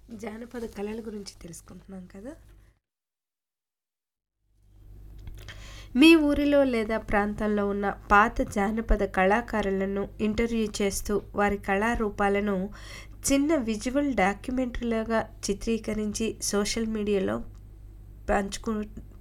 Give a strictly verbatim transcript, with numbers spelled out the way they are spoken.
జానపద కళల గురించి తెలుసుకుంటున్నాం కదా. మీ ఊరిలో లేదా ప్రాంతంలో ఉన్న పాత జానపద కళాకారులను ఇంటర్వ్యూ చేస్తూ వారి కళారూపాలను చిన్న విజువల్ డాక్యుమెంటరీలాగా చిత్రీకరించి సోషల్ మీడియాలో పంచుకు